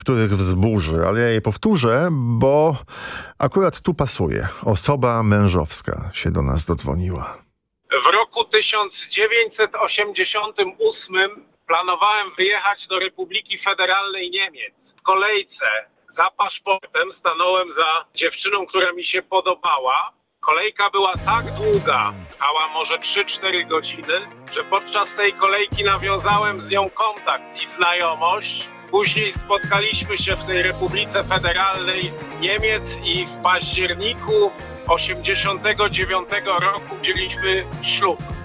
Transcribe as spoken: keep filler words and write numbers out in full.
których wzburzy, ale ja je powtórzę, bo akurat tu pasuje. Osoba mężowska się do nas dodzwoniła. W roku tysiąc dziewięćset osiemdziesiątym ósmym planowałem wyjechać do Republiki Federalnej Niemiec. W kolejce za paszportem stanąłem za dziewczyną, która mi się podobała. Kolejka była tak długa, trwała może trzy cztery godziny, że podczas tej kolejki nawiązałem z nią kontakt i znajomość. Później spotkaliśmy się w tej Republice Federalnej Niemiec i w październiku osiemdziesiątego dziewiątego roku wzięliśmy ślub.